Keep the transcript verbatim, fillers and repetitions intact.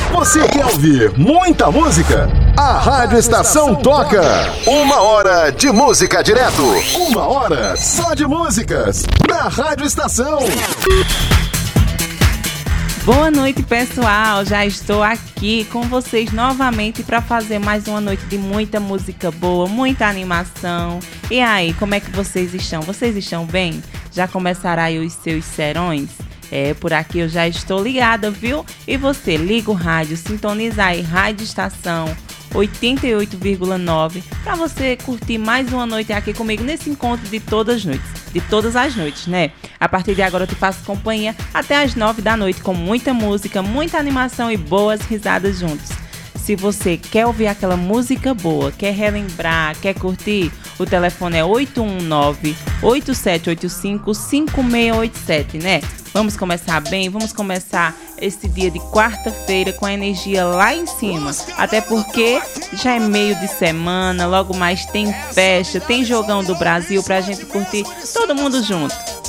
Você quer ouvir muita música? A Rádio Estação toca. Uma hora de música direto. Uma hora só de músicas. Na Rádio Estação. Boa noite, pessoal. Já estou aqui com vocês novamente para fazer mais uma noite de muita música boa, muita animação. E aí, como é que vocês estão? Vocês estão bem? Já começaram aí os seus serões? É, por aqui eu já estou ligada, viu? E você, liga o rádio, sintoniza aí, Rádio Estação oitenta e oito vírgula nove, para você curtir mais uma noite aqui comigo nesse encontro de todas as noites, de todas as noites, né? A partir de agora eu te faço companhia até as nove da noite com muita música, muita animação e boas risadas juntos. Se você quer ouvir aquela música boa, quer relembrar, quer curtir, o telefone é oito um nove, oito sete oito cinco, cinco seis oito sete, né? Vamos começar bem, vamos começar esse dia de quarta-feira com a energia lá em cima. Até porque já é meio de semana, logo mais tem festa, tem jogão do Brasil pra gente curtir todo mundo junto.